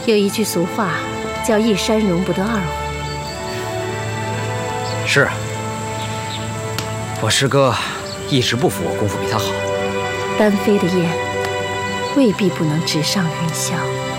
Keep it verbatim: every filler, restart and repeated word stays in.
有一句俗话叫一山容不得二虎。 是啊，我师哥一直不服我功夫比他好。 单飞的雁未必不能直上云霄。